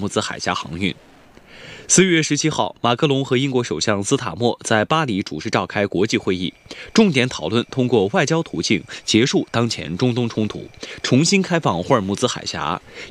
木兹海峡航运。4月17号，马克龙和英国首相斯塔默在巴黎主持召开国际会议，重点讨论通过外交途径结束当前中东冲突，重新开放霍尔木兹海峡，